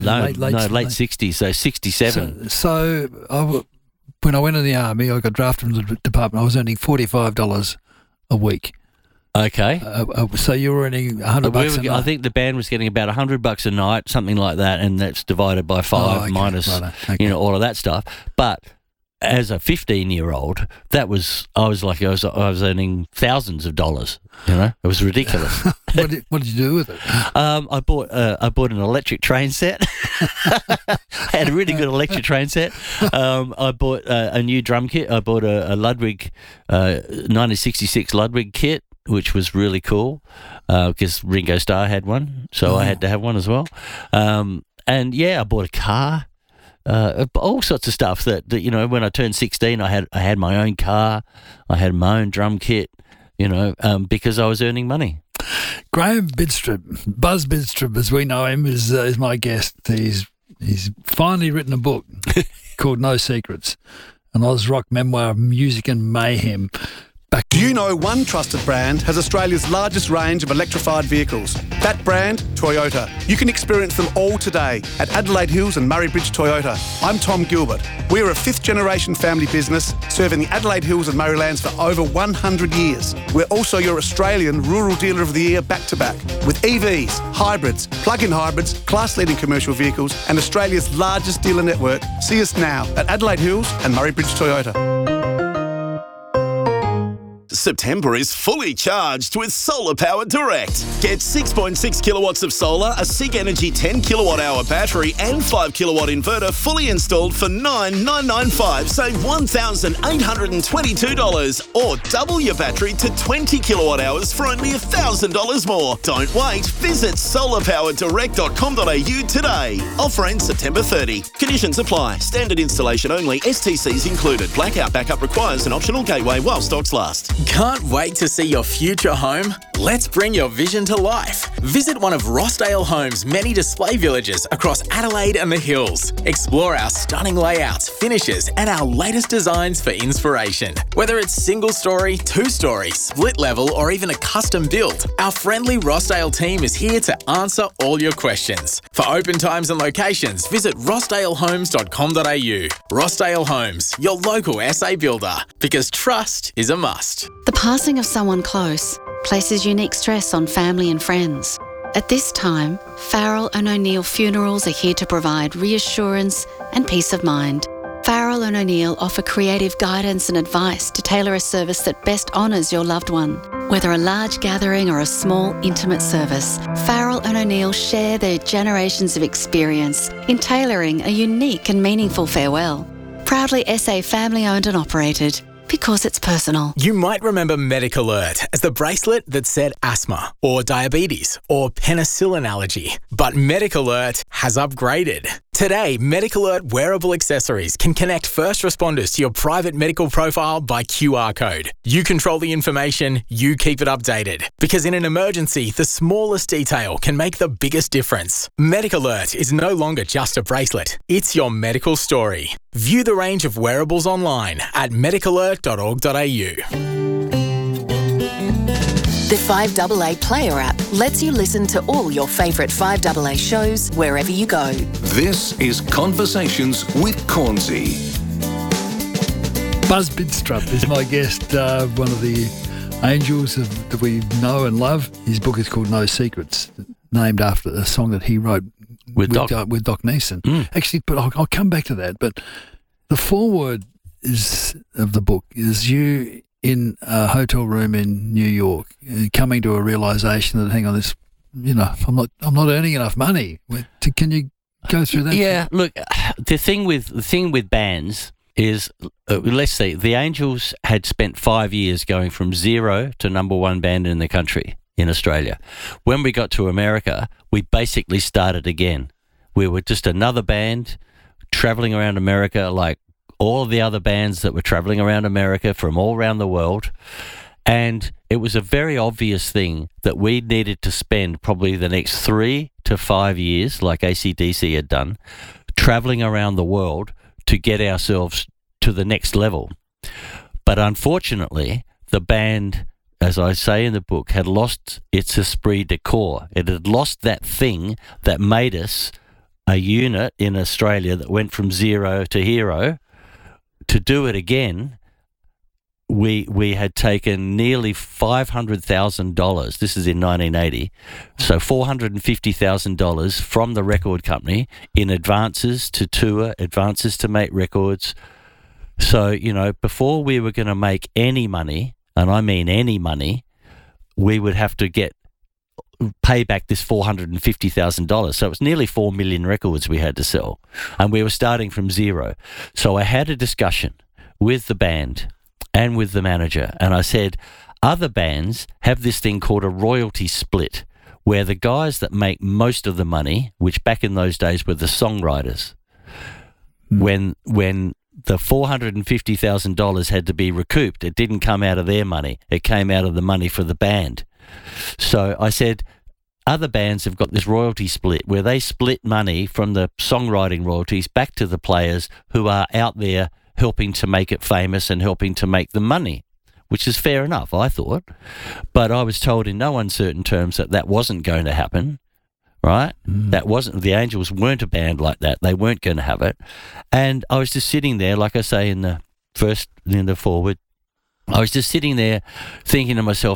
late 60s, so 67. When I went in the army, I got drafted from the department. I was earning $45 a week. Okay. So you were earning $100 a night. I think the band was getting about $100 a night, something like that, and that's divided by 5 minus all of that stuff. But as a 15-year-old, I was earning thousands of dollars. It was ridiculous. What did you do with it? I bought an electric train set. I had a really good electric train set. I bought a new drum kit. I bought a Ludwig 1966 Ludwig kit, which was really cool because Ringo Starr had one, so I had to have one as well. And I bought a car. All sorts of stuff that when I turned 16, I had my own car, I had my own drum kit, because I was earning money. Graham Bidstrup, Buzz Bidstrup, as we know him, is my guest. He's finally written a book called No Secrets, an Oz rock memoir of music and mayhem. Do you know one trusted brand has Australia's largest range of electrified vehicles? That brand, Toyota. You can experience them all today at Adelaide Hills and Murray Bridge Toyota. I'm Tom Gilbert. We're a 5th-generation family business serving the Adelaide Hills and Murraylands for over 100 years. We're also your Australian Rural Dealer of the Year back-to-back. With EVs, hybrids, plug-in hybrids, class-leading commercial vehicles and Australia's largest dealer network. See us now at Adelaide Hills and Murray Bridge Toyota. September is fully charged with Solar Power Direct. Get 6.6 kilowatts of solar, a SIG Energy 10 kilowatt hour battery and 5 kilowatt inverter fully installed for $9,995. Save $1,822 or double your battery to 20 kilowatt hours for only $1,000 more. Don't wait. Visit solarpowerdirect.com.au today. Offer ends September 30. Conditions apply. Standard installation only. STCs included. Blackout backup requires an optional gateway while stocks last. Can't wait to see your future home? Let's bring your vision to life. Visit one of Rossdale Homes' many display villages across Adelaide and the Hills. Explore our stunning layouts, finishes, and our latest designs for inspiration. Whether it's single-story, two-story, split-level, or even a custom build, our friendly Rossdale team is here to answer all your questions. For open times and locations, visit rossdalehomes.com.au. Rossdale Homes, your local SA builder, because trust is a must. The passing of someone close places unique stress on family and friends. At this time, Farrell and O'Neill Funerals are here to provide reassurance and peace of mind. Farrell and O'Neill offer creative guidance and advice to tailor a service that best honours your loved one. Whether a large gathering or a small, intimate service, Farrell and O'Neill share their generations of experience in tailoring a unique and meaningful farewell. Proudly SA family-owned and operated. Because it's personal. You might remember MedicAlert as the bracelet that said asthma or diabetes or penicillin allergy. But MedicAlert has upgraded. Today, MedicAlert wearable accessories can connect first responders to your private medical profile by QR code. You control the information, you keep it updated. Because in an emergency, the smallest detail can make the biggest difference. MedicAlert is no longer just a bracelet. It's your medical story. View the range of wearables online at medicalert.org.au. The 5AA Player app lets you listen to all your favourite 5AA shows wherever you go. This is Conversations with Cornsey. Buzz Bidstrup is my guest, one of the angels that we know and love. His book is called No Secrets, named after a song that he wrote with Doc Neeson. Actually, but I'll come back to that. But the foreword of the book is you in a hotel room in New York, coming to a realisation that, hang on, this, I'm not earning enough money. Can you go through that? Yeah, look, the thing with bands is, let's see, the Angels had spent 5 years going from zero to number one band in the country in Australia. When we got to America, we basically started again. We were just another band travelling around America like all the other bands that were travelling around America from all around the world. And it was a very obvious thing that we needed to spend probably the next 3 to 5 years, like AC/DC had done, travelling around the world to get ourselves to the next level. But unfortunately, the band, as I say in the book, had lost its esprit de corps. It had lost that thing that made us a unit in Australia that went from zero to hero. To do it again, we had taken nearly $500,000. This is in 1980. So $450,000 from the record company in advances to tour, advances to make records. So, before we were going to make any money, and I mean any money, we would have to pay back this $450,000. So it was nearly 4 million records we had to sell. And we were starting from zero. So I had a discussion with the band and with the manager. And I said, other bands have this thing called a royalty split, where the guys that make most of the money, which back in those days were the songwriters, when the $450,000 had to be recouped, it didn't come out of their money. It came out of the money for the band. So I said, other bands have got this royalty split where they split money from the songwriting royalties back to the players who are out there helping to make it famous and helping to make the money, which is fair enough, I thought. But I was told in no uncertain terms that wasn't going to happen, right? That wasn't, the Angels weren't a band like that. They weren't going to have it. And I was just sitting there, like I say in the forward, I was just sitting there thinking to myself,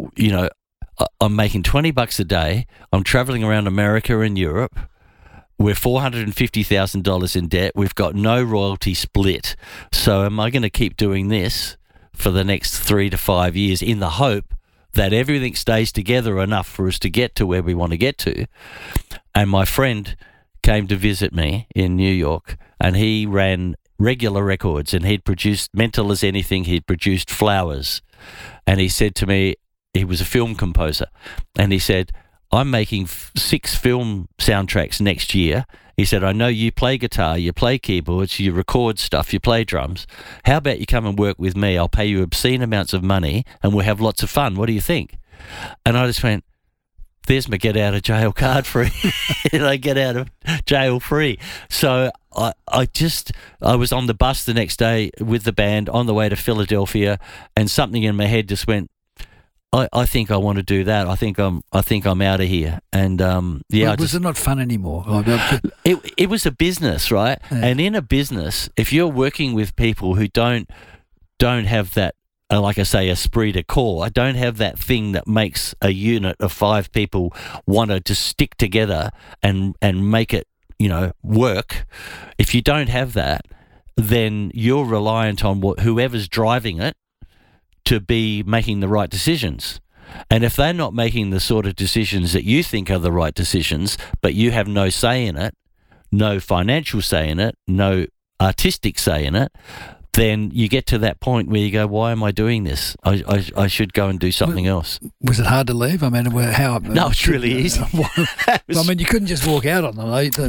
I'm making $20 a day. I'm traveling around America and Europe. We're $450,000 in debt. We've got no royalty split. So am I going to keep doing this for the next 3 to 5 years in the hope that everything stays together enough for us to get to where we want to get to? And my friend came to visit me in New York, and he ran Regular Records, and he'd produced Mental as Anything. He'd produced Flowers. And he said to me, he was a film composer, and he said, I'm making 6 film soundtracks next year. He said, I know you play guitar, you play keyboards, you record stuff, you play drums. How about you come and work with me? I'll pay you obscene amounts of money and we'll have lots of fun. What do you think? And I just went, there's my get out of jail card free. And I get out of jail free. So I was on the bus the next day with the band on the way to Philadelphia, and something in my head just went, I think I want to do that. I think I'm out of here. And was it not fun anymore? It was a business, right? Yeah. And in a business, if you're working with people who don't have that, like I say, esprit de corps, don't have that thing that makes a unit of 5 people want to just stick together and make it, work. If you don't have that, then you're reliant on whoever's driving it to be making the right decisions. And if they're not making the sort of decisions that you think are the right decisions, but you have no say in it, no financial say in it, no artistic say in it, then you get to that point where you go, why am I doing this? I should go and do something else. Was it hard to leave? I mean, how? No, it's really easy. You couldn't just walk out on them.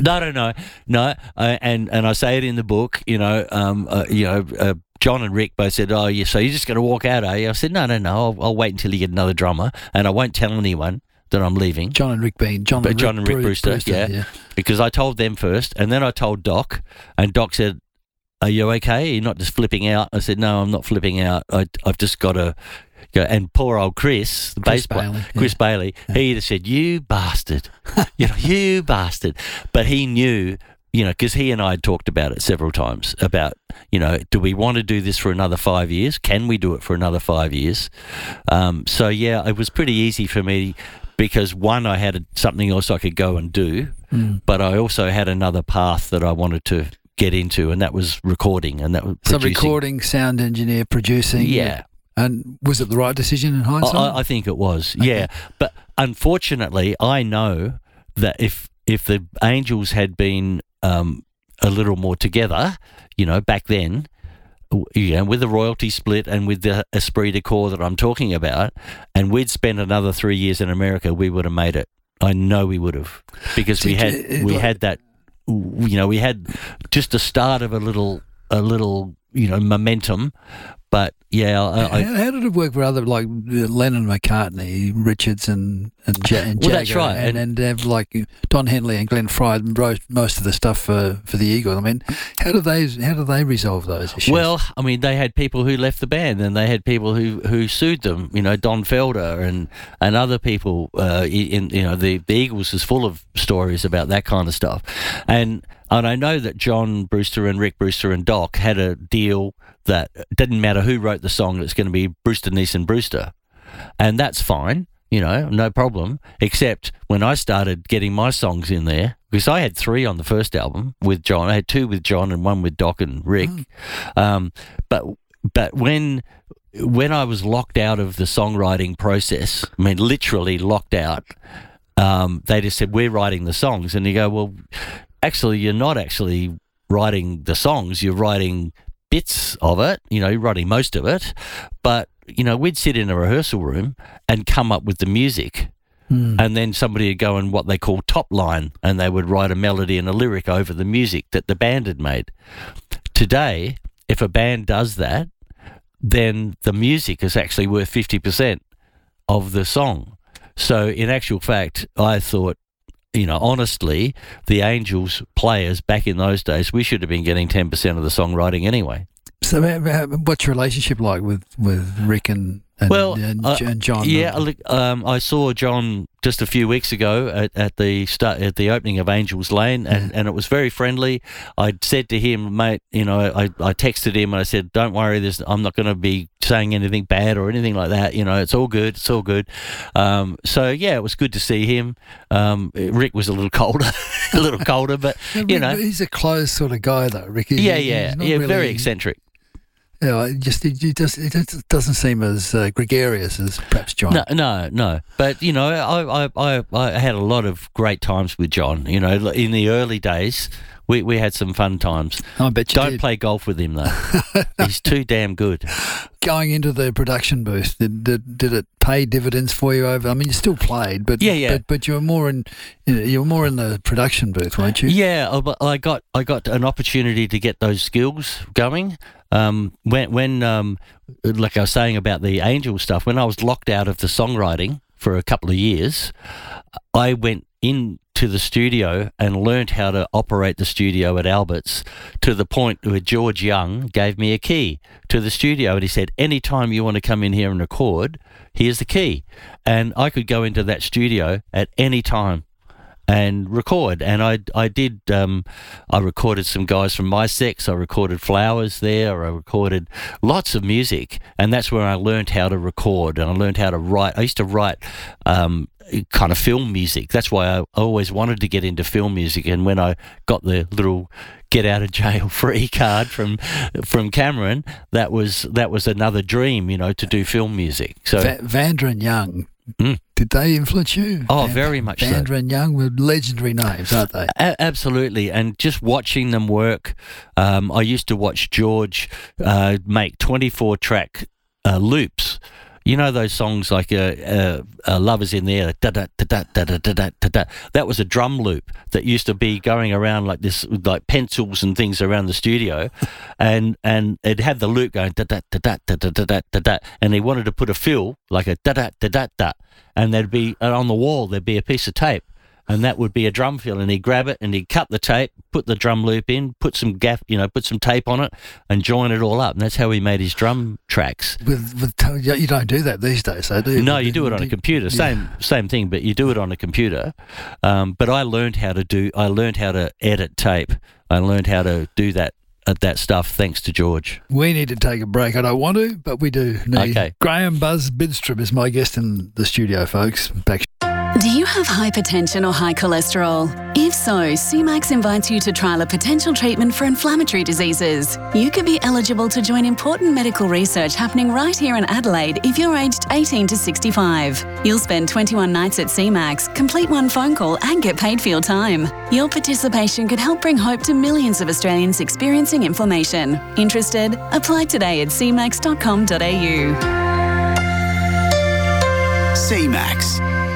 No. And I say it in the book, John and Rick both said, oh, yeah, so you're just going to walk out, are you? I said, no, I'll wait until you get another drummer, and I won't tell anyone that I'm leaving. John and Rick Brewster, yeah. Because I told them first, and then I told Doc, and Doc said, are you okay? You're not just flipping out? I said, no, I'm not flipping out. I've just got to go. And poor old Chris, the bass player, Chris Bailey, he just said, you bastard. You bastard. But he knew, because he and I had talked about it several times about, do we want to do this for another 5 years? Can we do it for another 5 years? So, it was pretty easy for me because, one, I had something else I could go and do, but I also had another path that I wanted to get into, and that was recording, and that was producing. So recording, sound engineer, producing. Yeah. And was it the right decision in hindsight? I think it was, okay. Yeah. But unfortunately, I know that if the Angels had been a little more together, back then, with the royalty split and with the esprit de corps that I'm talking about, and we'd spent another 3 years in America, we would have made it. I know we would have, because we had that. We had just a start of a little momentum, But yeah, how did it work for other like Lennon, McCartney, Richards, and Jagger? Well, that's right, and have like Don Henley and Glenn Frey wrote most of the stuff for the Eagles. I mean, how do they resolve those issues? Well, I mean, they had people who left the band, and they had people who sued them. You know, Don Felder and other people. The Eagles is full of stories about that kind of stuff, and I know that John Brewster and Rick Brewster and Doc had a deal that didn't matter who wrote the song, it's going to be Brewster, Neeson, Brewster. And that's fine, you know, no problem. Except when I started getting my songs in there, because I had 3 on the first album with John. I had 2 with John and 1 with Doc and Rick. But when I was locked out of the songwriting process, I mean, literally locked out, they just said, we're writing the songs. And you go, well, actually, you're not actually writing the songs, you're writing bits of it, you know, you're writing most of it, but, you know, we'd sit in a rehearsal room and come up with the music, and then somebody would go in what they call top line, and they would write a melody and a lyric over the music that the band had made. Today, if a band does that, then the music is actually worth 50% of the song. So in actual fact, I thought, you know, honestly, the Angels players back in those days, we should have been getting 10% of the songwriting anyway. So what's your relationship like with Rick and John? Yeah, I saw John just a few weeks ago at the opening of Angels Lane, and it was very friendly. I said to him, mate, you know, I texted him and I said, don't worry, I'm not going to be saying anything bad or anything like that. You know, it's all good. It's all good. So yeah, it was good to see him. Rick was a little colder, but you know, he's a closed sort of guy though, Rick. He's really, very eccentric. Yeah, it just doesn't seem as gregarious as perhaps John. No. But you know, I had a lot of great times with John. You know, in the early days, we had some fun times. I bet you Don't play golf with him though. He's too damn good. Going into the production booth, did it pay dividends for you over? I mean, you still played, but but you were more in the production booth, weren't you? Yeah, I got an opportunity to get those skills going. When like I was saying about the Angel stuff, when I was locked out of the songwriting for a couple of years, I went into the studio and learnt how to operate the studio at Albert's, to the point where George Young gave me a key to the studio, and he said, anytime you want to come in here and record, here's the key. And I could go into that studio at any time and record. And I did, I recorded some guys from My Sex, I recorded Flowers there, I recorded lots of music, and that's where I learned how to record, and I learned how to write. I used to write kind of film music. That's why I always wanted to get into film music, and when I got the little get out of jail free card from Cameron, that was another dream, you know, to do film music. So Vanda and Young, did they influence you? Oh, very much so. Vanda and Young were legendary names, aren't they? Absolutely. And just watching them work, I used to watch George make 24-track loops. You know those songs like Love Is In The Air, da-da-da-da-da-da-da-da-da. That was a drum loop that used to be going around like this, like pencils and things around the studio, and it had the loop going da-da-da-da-da-da-da-da, and he wanted to put a fill like a da-da-da-da-da, and there'd be on the wall there'd be a piece of tape, and that would be a drum fill, and he'd grab it and he'd cut the tape, put the drum loop in, put some tape on it, and join it all up, and that's how he made his drum tracks. You don't do that these days, though, do you? No, you do it on a computer. Same thing, but you do it on a computer. But I learned how to edit tape. I learned how to do that stuff thanks to George. We need to take a break. I don't want to, but we do need. Okay. Graham Buzz Bidstrom is my guest in the studio, folks. Back. Do you have hypertension or high cholesterol? If so, CMAX invites you to trial a potential treatment for inflammatory diseases. You could be eligible to join important medical research happening right here in Adelaide if you're aged 18 to 65. You'll spend 21 nights at CMAX, complete one phone call and get paid for your time. Your participation could help bring hope to millions of Australians experiencing inflammation. Interested? Apply today at cmax.com.au. CMAX.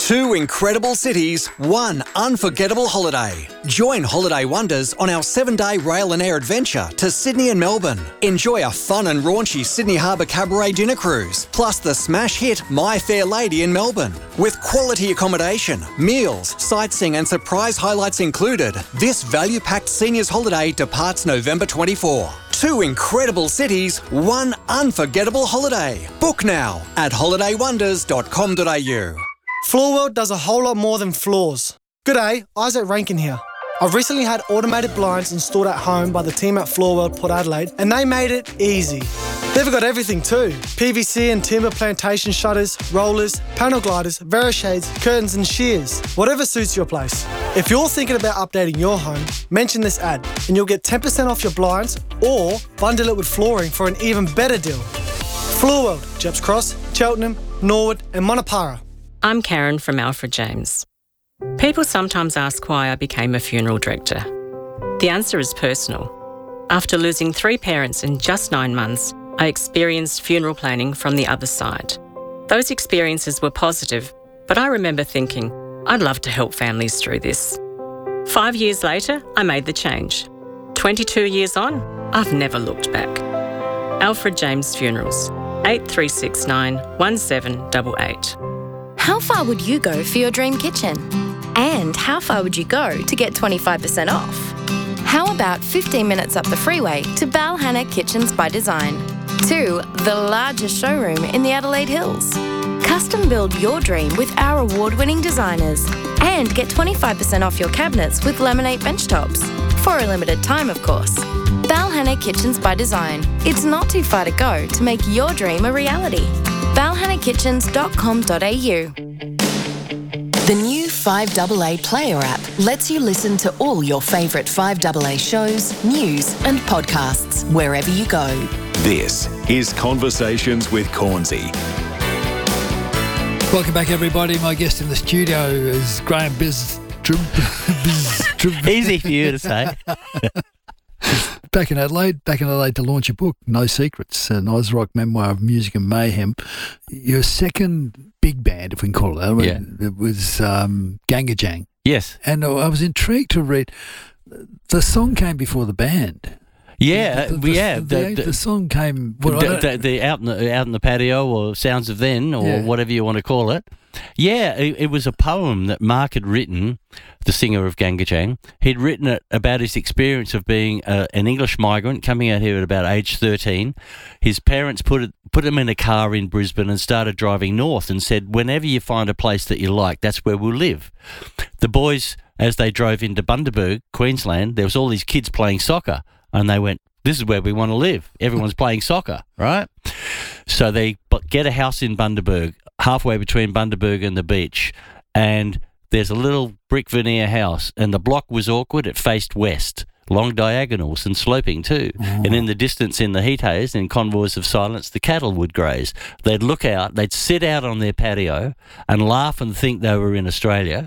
2 incredible cities, 1 unforgettable holiday. Join Holiday Wonders on our 7-day rail and air adventure to Sydney and Melbourne. Enjoy a fun and raunchy Sydney Harbour Cabaret dinner cruise, plus the smash hit My Fair Lady in Melbourne. With quality accommodation, meals, sightseeing and surprise highlights included, this value-packed seniors holiday departs November 24. 2 incredible cities, 1 unforgettable holiday. Book now at holidaywonders.com.au. Floor World does a whole lot more than floors. G'day, Isaac Rankin here. I've recently had automated blinds installed at home by the team at Floor World Port Adelaide, and they made it easy. They've got everything too. PVC and timber plantation shutters, rollers, panel gliders, Verishades, curtains and shears. Whatever suits your place. If you're thinking about updating your home, mention this ad and you'll get 10% off your blinds or bundle it with flooring for an even better deal. Floor World, Jeps Cross, Cheltenham, Norwood and Monopara. I'm Karen from Alfred James. People sometimes ask why I became a funeral director. The answer is personal. After losing 3 parents in just 9 months, I experienced funeral planning from the other side. Those experiences were positive, but I remember thinking, I'd love to help families through this. 5 years later, I made the change. 22 years on, I've never looked back. Alfred James Funerals, 8369 1788. How far would you go for your dream kitchen? And how far would you go to get 25% off? How about 15 minutes up the freeway to Balhanna Kitchens by Design? 2, the largest showroom in the Adelaide Hills. Custom build your dream with our award-winning designers. And get 25% off your cabinets with laminate bench tops. For a limited time, of course. Balhanna Kitchens by Design. It's not too far to go to make your dream a reality. balhannakitchens.com.au. The new 5AA Player app lets you listen to all your favourite 5AA shows, news and podcasts wherever you go. This is Conversations with Cornsey. Welcome back, everybody. My guest in the studio is Graham Easy for you to say. Back in Adelaide to launch a book, No Secrets, an Oz rock memoir of music and mayhem. Your second big band, if we can call it that, it was Gangajang. Yes. And I was intrigued to read, the song came before the band. Yeah, the song came... the out in the patio or Sounds of Then or whatever you want to call it. Yeah, it was a poem that Mark had written, the singer of Gangajang. He'd written it about his experience of being an English migrant coming out here at about age 13. His parents put him in a car in Brisbane and started driving north and said, whenever you find a place that you like, that's where we'll live. The boys, as they drove into Bundaberg, Queensland, there was all these kids playing soccer. And they went, this is where we want to live. Everyone's playing soccer, right? So they get a house in Bundaberg, halfway between Bundaberg and the beach. And there's a little brick veneer house. And the block was awkward. It faced west, long diagonals and sloping too. Oh. And in the distance, in the heat haze, in convoys of silence, the cattle would graze. They'd look out, they'd sit out on their patio and laugh and think they were in Australia.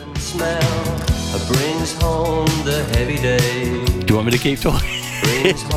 Smell brings home the heavy day. Do you want me to keep talking?